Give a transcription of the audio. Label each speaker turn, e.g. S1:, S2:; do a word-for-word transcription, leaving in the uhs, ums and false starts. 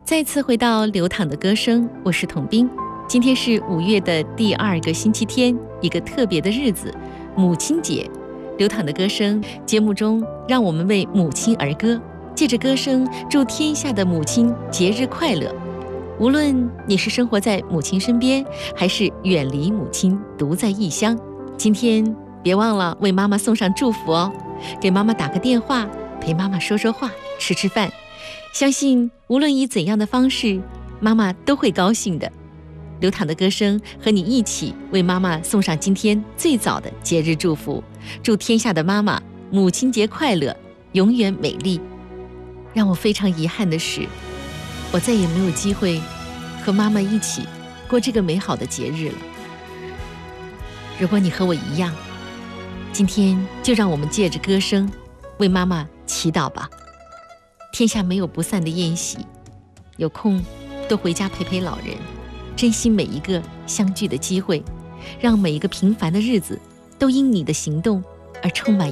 S1: 再次回到流淌的歌声，我是统兵。今天是五月的第二个星期天，一个特别的日子——母亲节。流淌的歌声节目中，让我们为母亲而歌，借着歌声祝天下的母亲节日快乐。无论你是生活在母亲身边，还是远离母亲独在异乡，今天别忘了为妈妈送上祝福哦，给妈妈打个电话，陪妈妈说说话，吃吃饭。相信无论以怎样的方式，妈妈都会高兴的。流淌的歌声和你一起为妈妈送上今天最早的节日祝福，祝天下的妈妈母亲节快乐，永远美丽。让我非常遗憾的是，我再也没有机会和妈妈一起过这个美好的节日了。如果你和我一样，今天就让我们借着歌声为妈妈祈祷吧。天下没有不散的宴席，有空多回家陪陪老人，珍惜每一个相聚的机会，让每一个平凡的日子都因你的行动而充满